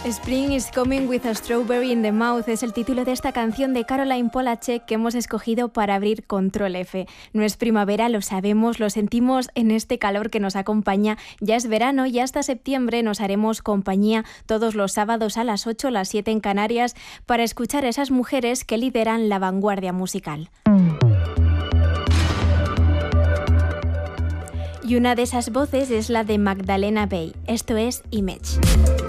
Spring is Coming with a Strawberry in the Mouth es el título de esta canción de Caroline Polachek que hemos escogido para abrir Control F. No es primavera, lo sabemos, lo sentimos en este calor que nos acompaña. Ya es verano y hasta septiembre nos haremos compañía todos los sábados a las 8, las 7 en Canarias para escuchar a esas mujeres que lideran la vanguardia musical. Y una de esas voces es la de Magdalena Bay. Esto es Image.